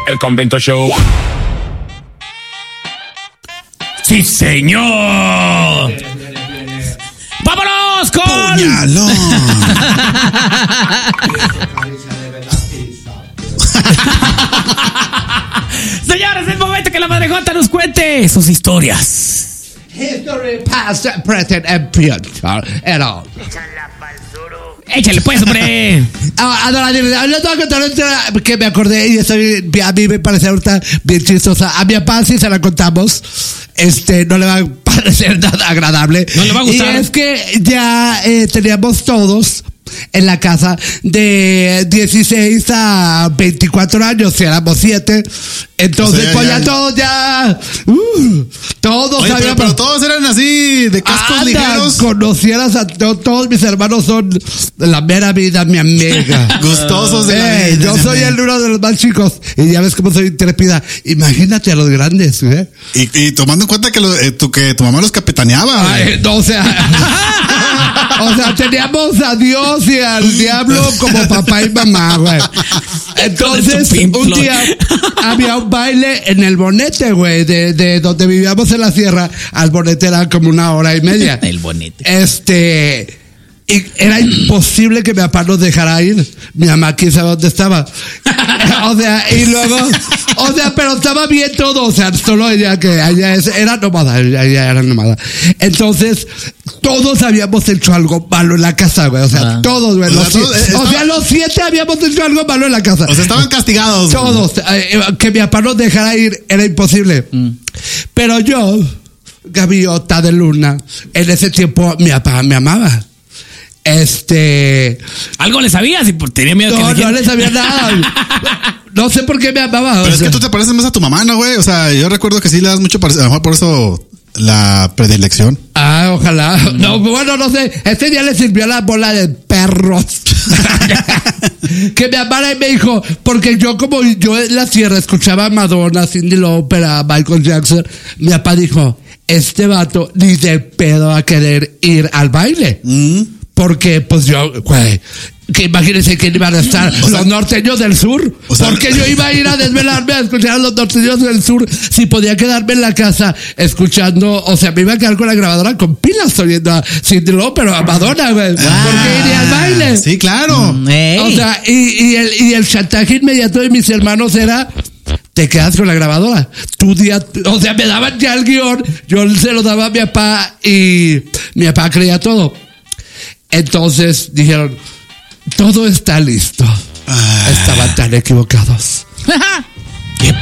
El Convento Show. ¡Sí, señor! ¡Vámonos con... ¡Puñalón! Señores, es momento que la Madrejota nos cuente sus historias. History, past, present, and future. Échale pues, hombre. Les voy a contar otra que me acordé y a mí me parece ahorita bien chistosa. A mi papá sí se la contamos. No le va a parecer nada agradable. No le va a gustar. Y es que ya teníamos todos en la casa de 16 a 24 años, si éramos 7. Entonces, o sea, pues ya todos todos Oye, sabíamos. pero todos eran así, de cascos ligeros. Conocieras a todos mis hermanos, son la mera vida, mi amiga. Gustosos de la vida. Yo soy uno de los más chicos y ya ves cómo soy intrépida. Imagínate a los grandes, ¿eh? Y tomando en cuenta que tu mamá los capitaneaba, güey. Ay, no, o sea, teníamos a Dios y al diablo como papá y mamá, güey. Entonces, un día había un baile en el Bonete, güey, de donde vivíamos en la sierra. Al Bonete era como 1 hora y media. El Bonete. Y era imposible que mi papá nos dejara ir. Mi mamá quién sabe dónde estaba. Y luego, pero estaba bien todo. O sea, solo ella era nómada. Ella era nómada. Entonces, todos habíamos hecho algo malo en la casa, güey. O sea, todos, güey. Los 7 habíamos hecho algo malo en la casa. O sea, estaban castigados. Todos. Que mi papá nos dejara ir era imposible. Pero yo, gaviota de luna, en ese tiempo mi papá me amaba. ¿Algo le sabías? Y tenía miedo no le sabía nada. No sé por qué me amaba. Pero es que tú te pareces más a tu mamá, ¿no, güey? O sea, yo recuerdo que sí le das mucho, a lo mejor por eso la predilección. Ojalá. No, bueno, no sé. Este día le sirvió la bola de perros. Que me amara y me dijo, porque yo en la sierra escuchaba a Madonna, Cyndi Lauper, a Michael Jackson, mi papá dijo, este vato ni de pedo va a querer ir al baile. Porque, pues yo, güey, que imagínense que iban a estar los norteños del sur. Porque yo iba a ir a desvelarme a escuchar a los norteños del sur. Si podía quedarme en la casa escuchando, o sea, me iba a quedar con la grabadora con pilas oyendo a Cyndi Lauper, pero a Madonna, güey. Porque iría al baile. Sí, claro. O sea, y el chantaje inmediato de mis hermanos era, te quedas con la grabadora. O sea, me daban ya el guión, yo se lo daba a mi papá y mi papá creía todo. Entonces dijeron, todo está listo. Estaban tan equivocados.